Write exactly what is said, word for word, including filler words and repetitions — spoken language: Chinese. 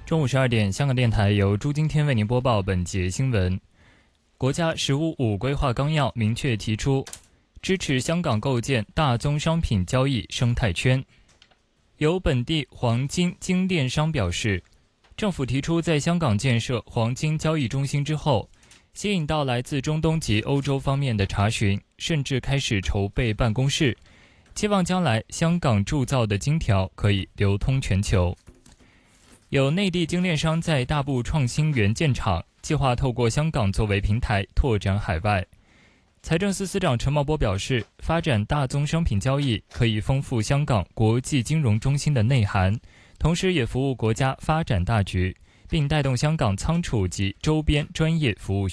中午十二点，香港电台由朱今天为您播报本节新闻。国家“十五五”规划纲要明确提出，支持香港构建大宗商品交易生态圈。有本地黄金精炼商表示，政府提出在香港建设黄金交易中心之后，吸引到来自中东及欧洲方面的查询，甚至开始筹备办公室，期望将来香港铸造的金条可以流通全球。有内地精炼商在大埔创新园建厂，计划透过香港作为平台拓展海外。财政司司长陈茂波表示，发展大宗商品交易可以丰富香港国际金融中心的内涵，同时也服务国家发展大局，并带动香港仓储及周边专业服务